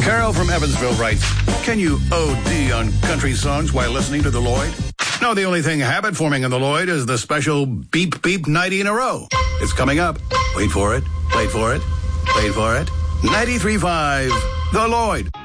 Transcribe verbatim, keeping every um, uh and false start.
Carol from Evansville writes, can you O D on country songs while listening to the Lloyd? No, the only thing habit-forming in the Lloyd is the special beep beep ninety in a row. It's coming up. Wait for it. Wait for it. Wait for it. ninety-three point five, The Lloyd.